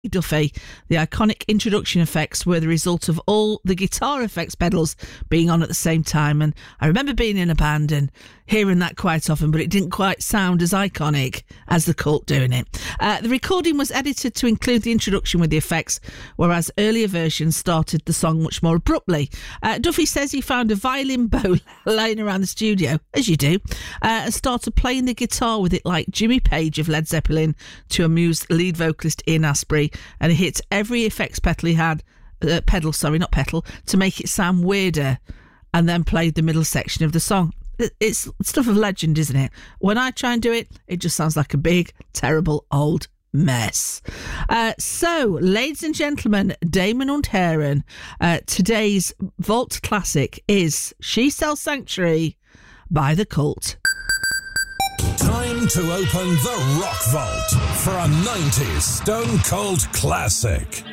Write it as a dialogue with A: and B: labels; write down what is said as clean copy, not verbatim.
A: Duffy. The iconic introduction effects were the result of all the guitar effects pedals being on at the same time, and I remember being in a band and hearing that quite often, but it didn't quite sound as iconic as the Cult doing it. The recording was edited to include the introduction with the effects, whereas earlier versions started the song much more abruptly. Duffy says he found a violin bow laying around the studio, as you do, and started playing the guitar with it like Jimmy Page of Led Zeppelin to amuse lead vocalist Ian Astbury, and he hit every effects pedal he had, to make it sound weirder, and then played the middle section of the song. It's stuff of legend, isn't it? When I try and do it, it just sounds like a big, terrible old mess. So, ladies and gentlemen, Damon und Herren, today's Vault Classic is She Sells Sanctuary by The Cult.
B: Time to open the Rock Vault for a 90s Stone Cold classic.